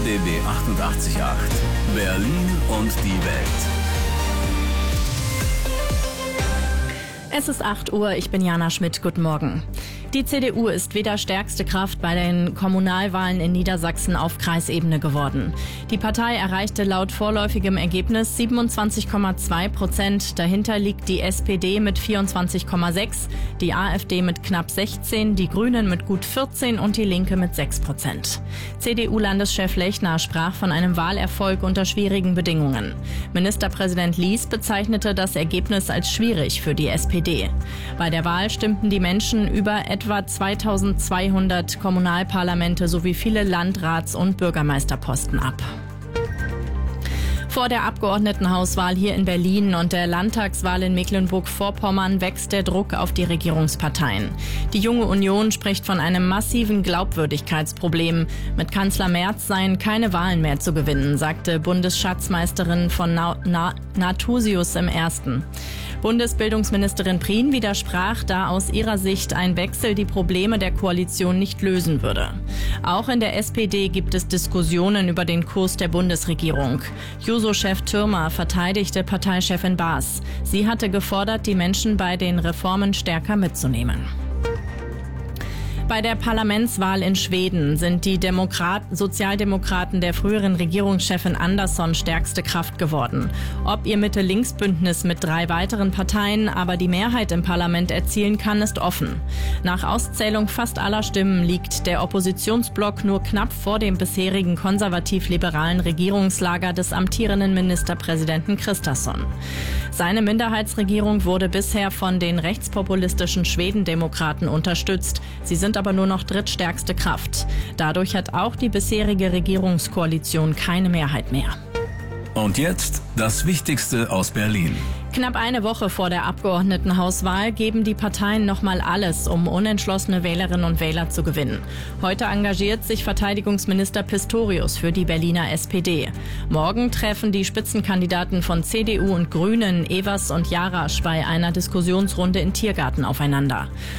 RBB 88.8 Berlin und die Welt. Es ist 8 Uhr, ich bin Jana Schmidt, guten Morgen. Die CDU ist wieder stärkste Kraft bei den Kommunalwahlen in Niedersachsen auf Kreisebene geworden. Die Partei erreichte laut vorläufigem Ergebnis 27,2%. Dahinter liegt die SPD mit 24,6%, die AfD mit knapp 16%, die Grünen mit gut 14% und die Linke mit 6%. CDU-Landeschef Lechner sprach von einem Wahlerfolg unter schwierigen Bedingungen. Ministerpräsident Lies bezeichnete das Ergebnis als schwierig für die SPD. Bei der Wahl stimmten die Menschen über etwa 2200 Kommunalparlamente sowie viele Landrats- und Bürgermeisterposten ab. Vor der Abgeordnetenhauswahl hier in Berlin und der Landtagswahl in Mecklenburg-Vorpommern wächst der Druck auf die Regierungsparteien. Die Junge Union spricht von einem massiven Glaubwürdigkeitsproblem. Mit Kanzler Merz seien keine Wahlen mehr zu gewinnen, sagte Bundesschatzmeisterin von Nathusius im Ersten. Bundesbildungsministerin Prien widersprach, da aus ihrer Sicht ein Wechsel die Probleme der Koalition nicht lösen würde. Auch in der SPD gibt es Diskussionen über den Kurs der Bundesregierung. Juso-Chef Thürmer verteidigte Parteichefin Baas. Sie hatte gefordert, die Menschen bei den Reformen stärker mitzunehmen. Bei der Parlamentswahl in Schweden sind die Sozialdemokraten der früheren Regierungschefin Andersson stärkste Kraft geworden. Ob ihr Mitte-Links-Bündnis mit 3 weiteren Parteien aber die Mehrheit im Parlament erzielen kann, ist offen. Nach Auszählung fast aller Stimmen liegt der Oppositionsblock nur knapp vor dem bisherigen konservativ-liberalen Regierungslager des amtierenden Ministerpräsidenten Kristersson. Seine Minderheitsregierung wurde bisher von den rechtspopulistischen Schwedendemokraten unterstützt. Sie sind aber nur noch drittstärkste Kraft. Dadurch hat auch die bisherige Regierungskoalition keine Mehrheit mehr. Und jetzt das Wichtigste aus Berlin. Knapp eine Woche vor der Abgeordnetenhauswahl geben die Parteien nochmal alles, um unentschlossene Wählerinnen und Wähler zu gewinnen. Heute engagiert sich Verteidigungsminister Pistorius für die Berliner SPD. Morgen treffen die Spitzenkandidaten von CDU und Grünen, Evers und Jarasch, bei einer Diskussionsrunde in Tiergarten aufeinander.